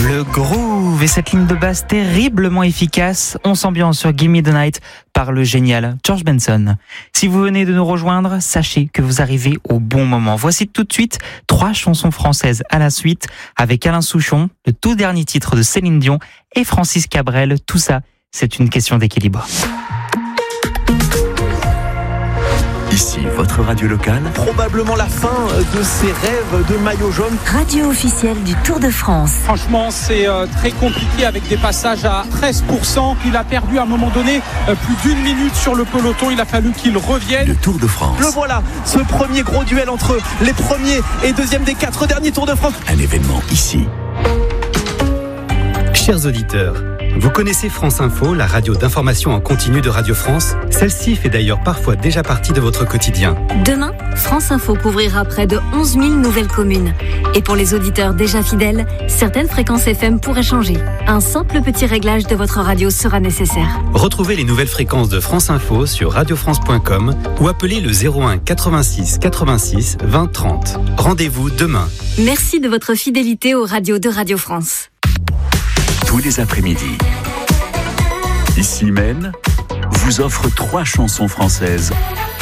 Le groove et cette ligne de basse terriblement efficace, on s'ambiance sur Gimme the Night par le génial George Benson. Si vous venez de nous rejoindre, sachez que vous arrivez au bon moment. Voici tout de suite 3 chansons françaises à la suite avec Alain Souchon, le tout dernier titre de Céline Dion et Francis Cabrel. Tout ça, c'est une question d'équilibre. Ici, votre radio locale. Probablement la fin de ses rêves de maillot jaune. Radio officielle du Tour de France. Franchement, c'est très compliqué avec des passages à 13%. Il a perdu à un moment donné plus d'1 minute sur le peloton. Il a fallu qu'il revienne. Le Tour de France. Le voilà, ce premier gros duel entre les premiers et deuxièmes des 4 derniers Tours de France. Un événement ici. Chers auditeurs, vous connaissez France Info, la radio d'information en continu de Radio France. Celle-ci fait d'ailleurs parfois déjà partie de votre quotidien. Demain, France Info couvrira près de 11 000 nouvelles communes. Et pour les auditeurs déjà fidèles, certaines fréquences FM pourraient changer. Un simple petit réglage de votre radio sera nécessaire. Retrouvez les nouvelles fréquences de France Info sur radiofrance.com ou appelez le 01 86 86 20 30. Rendez-vous demain. Merci de votre fidélité aux radios de Radio France. Tous les après-midi, ici même, vous offre 3 chansons françaises